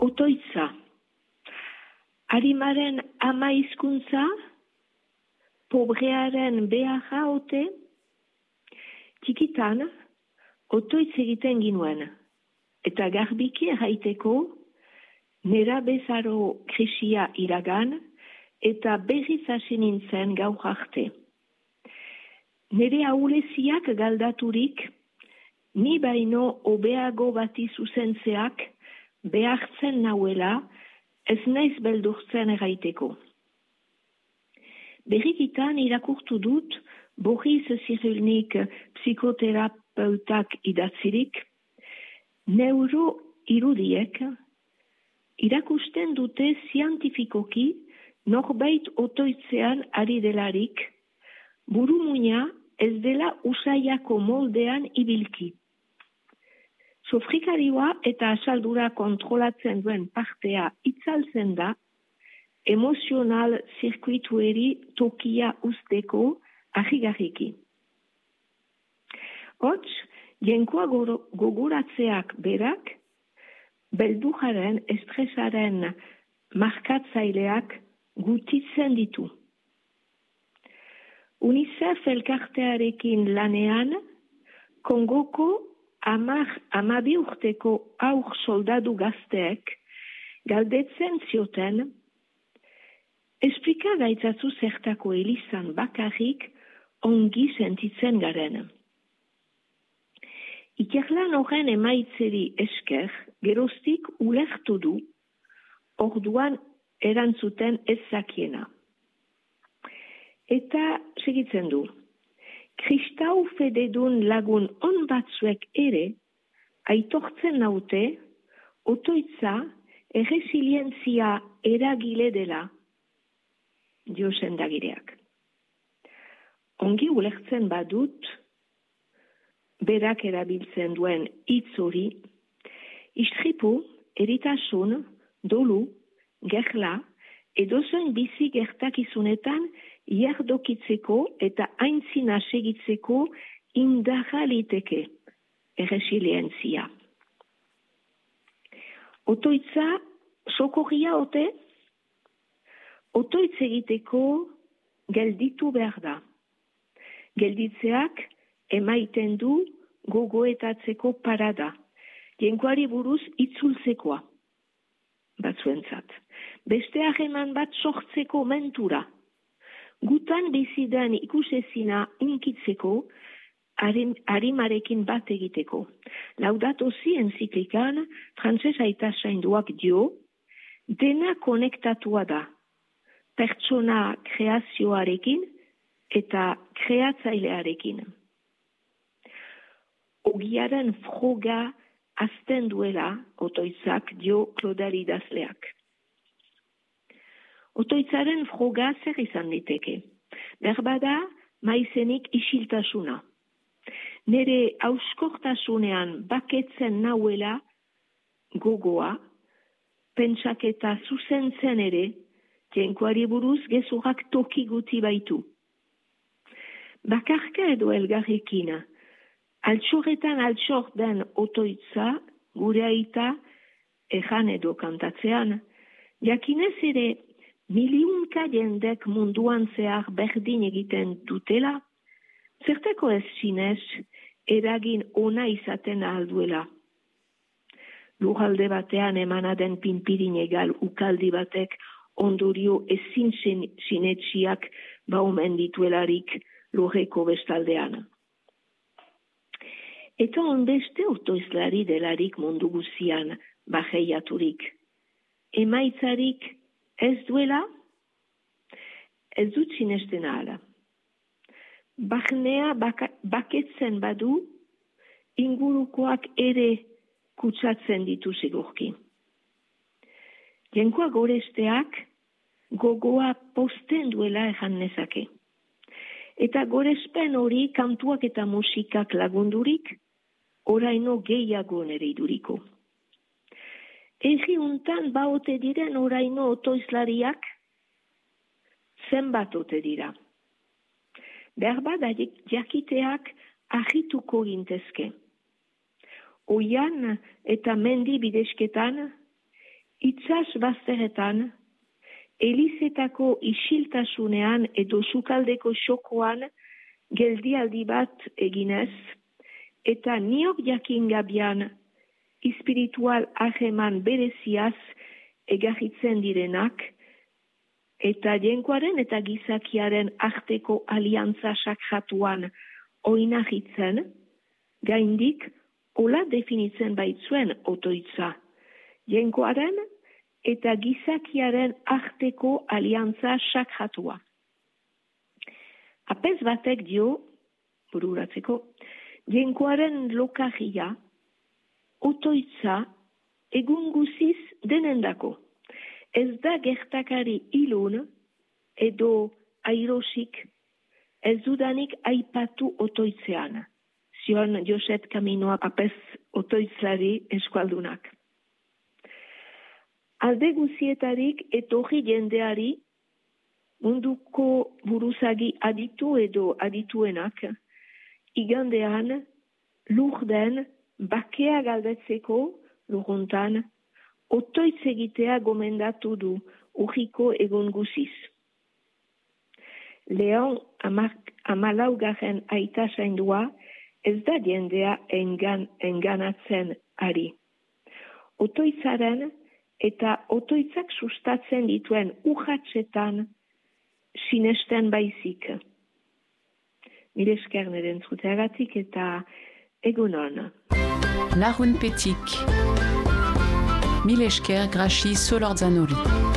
Otoitza. Arimaren ama hizkuntza, pobrearen beharra ote, txikitan, otoitz egiten ginuen. Eta garbiki erraiteko, nera bezaro krisia iragan, eta berriz hasi nintzen gaur arte. Nere ahuleziak galdaturik, ni baino hobeago bati zuzentzeak behartzen nauela, ez naiz beldurtzen erraiteko. Berrikitan irakurtu dut Boris Cyrulnik psikoterapeutak idatzirik, neuroirudiek irakusten dute zientifikoki norbait otoitzean ari delarik, burumuina ez dela usaiako moldean ibilki. Sofrikarioa eta asaldura kontrolatzen duen partea itzaltzen da, emozional zirkuitueri tokia usteko ahigarriki. Hots, jenkoa gogoratzeak berak, beldurraren, estresaren markatzaileak gutitzen ditu. UNICEF elkartearekin lanean, Kongoko 12 urteko haur soldadu gazteek galdetzen zioten, esplika gaitzatzu zertako elizan bakarrik ongi sentitzen garen. Ikerlan horren emaitzeri esker, geroztik ulertu du, orduan erantzuten ez zakiena. Eta segitzen du. Kristau fededun lagun on batzuek ere, aitortzen naute, otoitza erresilientzia eragile dela, dio sendagireak. Ongi ulertzen badut, berak erabiltzen duen hitz hori, istripu, eritasun, dolu, gerla, edozen bizi gertakizunetan jardokitzeko eta aintzina segitzeko indarra liteke erresilientzia. Otoitza sokorria ote? Otoitz egiteko gelditu behar da. Gelditzeak emaiten du gogoetatzeko parada. Jenkoari buruz itzultzekoa. Batzuentzat. Beste harreman bat sortzeko mentura. Gutan bizidan ikusezina unkitzeko, harimarekin bat egiteko. Laudato Si enziklikan, frantses aita sainduak dio, dena konektatua da. Pertsona kreazioarekin eta kreatzailearekin. Ogiaren froga azten duela otoitzak dio Klodari idazleak. Otoitzaren froga zer izan liteke. Berbada maizenik isiltasuna. Nere auskortasunean baketzen nauela gogoa, pentsaketa zuzentzen ere, jenkoari buruz gezurrak toki guti baitu. Bakarka edo elgarrekin, altxorretan altxor den otoitza, gure aita, ejan edo kantatzean, jakinez ere, miliunka jendek munduan zehar berdin egiten dutela, zertako ez sinez eragin ona izaten ahalduela. Lurralde batean emanaden pinpirin egal ukaldi batek ondorio ezin sinetxiak baumen dituelarik lurreko bestaldean. Eta onbeste otoizlari delarik mundu guzian bajeiaturik. Emaitzarik ez duela, ez dut sinesten ahala. Barnea baketzen badu, ingurukoak ere kutsatzen ditu sigurki. Jenkoa goresteak gogoa posten duela ejan nezake. Eta gorespen hori kantuak eta musikak lagundurik, oraino gehiago nere iduriko. Egi untan baote diren oraino otoizlariak, zenbat ote dira. Berbada jakiteak ahituko gintezke. Oian eta mendi bidesketan, Itzaz bazterretan, elizetako isiltasunean edo sukaldeko xokoan geldialdi bat eginez, eta niok jakin gabian espiritual aheman bereziaz egarritzen direnak, eta jenkoaren eta gizakiaren arteko aliantza sakratuan oinahitzen, gaindik hola definitzen baitzuen otoitza. Jenkoaren eta gizakiaren arteko aliantza sakratua. Apez batek dio, bururatzeko, jenkoaren lokarria, otoitza egun guziz denendako. Ez da gertakari ilun edo airosik ez dudanik aipatu otoitzean. Zion Joset Kaminoa apez otoitzari eskualdunak. Alde guzietarik etorri jendeari munduko buruzagi aditu edo adituenak igandean lurden bakea galdetzeko luruntan otoitz egitea gomendatu du urriko egun guziz. Leon 14. aita zaindua ez da jendea enganatzen ari. Otoitzaren eta otoitzak sustatzen dituen urratsetan sinesten baizik. Mil esker nire entzuteagatik eta egunon. Larun petik. Mil esker Grachi Solorzanori.